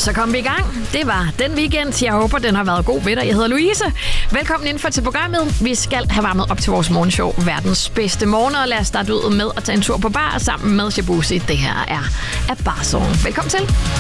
Så kom vi i gang. Det var den weekend. Jeg håber, den har været god ved dig. Jeg hedder Louise. Velkommen indenfor til programmet. Vi skal have varmet op til vores morgenshow. Verdens bedste morgen. Og lad os starte ud med at tage en tur på bar sammen med Shabuzi. Det her er Barzone. Velkommen til.